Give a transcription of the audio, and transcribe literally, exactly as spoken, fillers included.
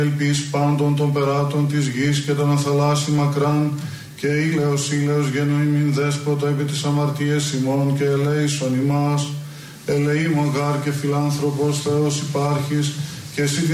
Ελπίς πάντων των περάτων της γης και των αθαλάσσι μακράν, και ήλαιος ήλαιος γενοήμην δέσποτα επί της αμαρτίας ημών και ελέησον ημάς. Ελεήμων γάρ και φιλάνθρωπος Θεός υπάρχεις, και εσύ